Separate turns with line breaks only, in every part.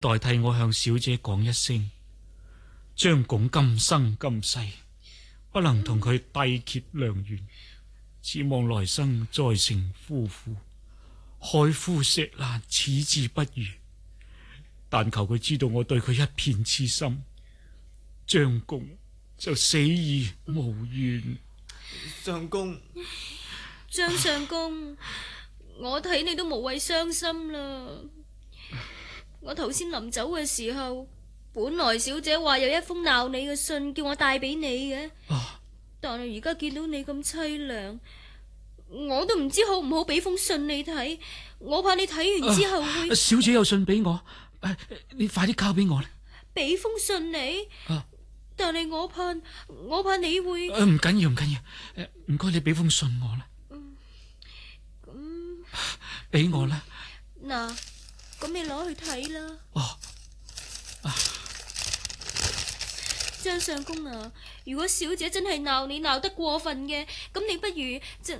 代替我向小姐講一聲，張拱今生今世不能同佢締結良緣，只望來生再成夫婦，海枯石爛，矢志不渝。但求佢知道我對佢一片痴心，張拱就死而無怨。
相公，
張相公，我睇你都無謂傷心啦。我頭先臨走嘅時候，本來小姐話有一封鬧你嘅信，叫我帶俾你嘅。但係而家見到你咁凄涼，我都唔知好唔好俾封信你睇。我怕你睇完之後會……
小姐有信俾我，你快啲交俾我啦。
俾封信你？但係我怕你會……
唔緊要，唔緊要，唔該你俾封信我啦。
咁
俾我啦。
嗱，咁你攞去睇啦。張相公啊，如果小姐真係鬧你鬧得過分嘅，咁你不如就……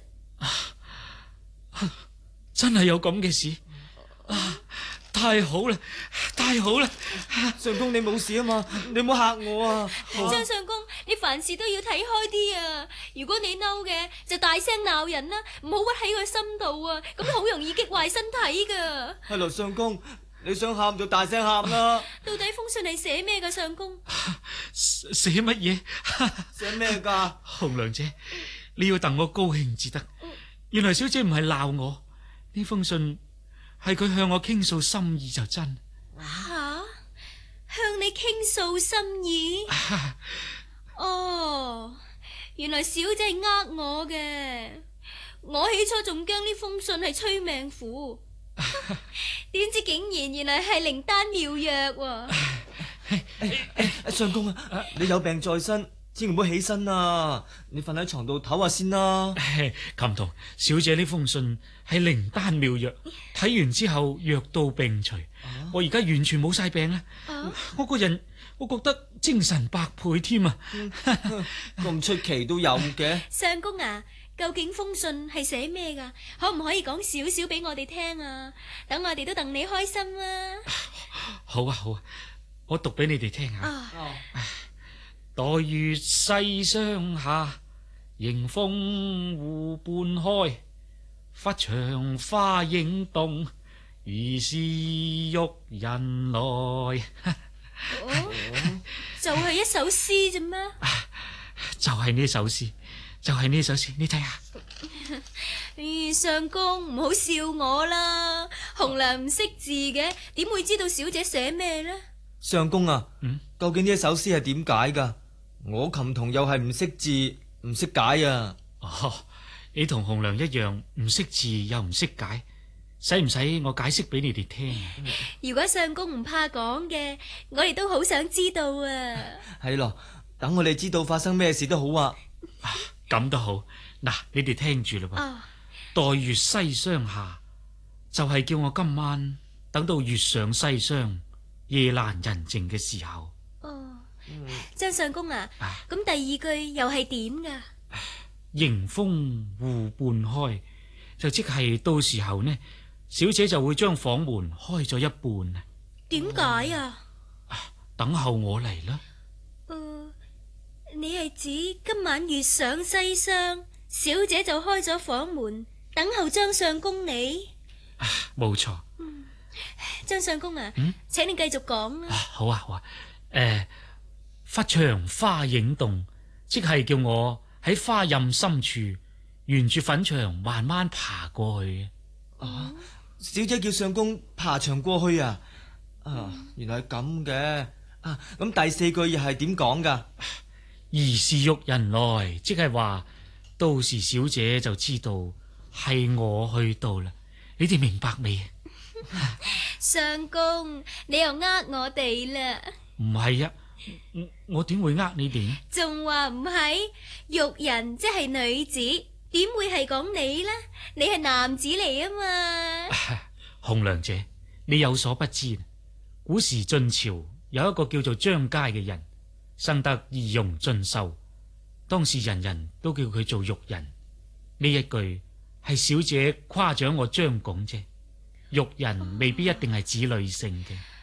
真係有咁嘅事？太好啦，太好啦！
相公你冇事啊嘛？你唔好嚇我啊！
張相公，你凡事都要睇開啲啊！如果你嬲嘅，就大聲鬧人啦，唔好屈喺個心度啊！咁好容易激壞身體噶。
係咯，相公，你想喊就大聲喊啦！
到底封信係寫咩噶，相公？
寫乜嘢？
寫咩噶？
紅娘姐，你要戥我高興至得。原來小姐唔係鬧我，呢封信係佢向我傾訴心意就真。
吓？向你傾訴心意？哦，原來小姐係呃我嘅。我起初仲驚呢封信係催命符，點知竟然原來係靈丹妙藥喎。
相公啊，你有病在身，千祈唔好起身啊！你瞓喺床度唞下先啦。
琴童，小姐呢封信係靈丹妙藥，睇完之後藥到病除。我而家完全冇晒病啦。我個人，我覺得精神百倍添啊！
咁出奇都有嘅。
相公啊，究竟封信係寫咩噶？可唔可以講少少俾我哋聽啊？等我哋都戥你開心啊！
好啊，好啊，我讀俾你哋聽下。待月西廂下，迎風戶半開，忽長花影動，疑是玉人來。
就係一首詩啫咩？
就係呢首詩，就係呢首詩，你睇下。
相公唔好笑我啦，紅娘唔識字嘅，點會知道小姐寫咩呢？
相公啊，究竟呢一首詩係點解噶？我琴童又係唔識字唔識解啊。
你同紅娘一樣唔識字又唔識解，使唔使我解釋俾你哋聽？
如果相公唔怕講嘅，我哋都好想知道啊。
係咯，等我哋知道發生咩事都好啊。
咁都好，嗱，你哋聽住啦噃。待月西廂下，就係叫我今晚等到月上西廂，夜闌人靜嘅時候。
張相公啊，咁第二句又係點噶？
迎風戶半開，就即係到時候呢，小姐就會將房門開咗一半。
點解啊？
等候我嚟啦。
你係指今晚月上西廂，小姐就開咗房門，等候張相公你？
冇錯。
張相公啊，請你繼續講啦。
好啊，好啊。忽長花影動，即係叫我喺花蔭深處，沿住粉牆慢慢爬過去。
小姐叫相公爬牆過去啊？原來係咁嘅。咁第四句又係點講噶？
疑是玉人來，即係話到時小姐就知道係我去到啦。你哋明白未？
相公，你又呃我哋啦？
唔係啊，我點會呃你哋呢？
仲話唔係？玉人即係女子，點會係講你呢？你係男子嚟啊嘛。
紅娘姐，你有所不知，古時晉朝有一個叫做張佳嘅人，生得儀容俊秀，當時人人都叫佢做玉人。呢一句係小姐誇獎我張拱啫，玉人未必一定係指女性嘅。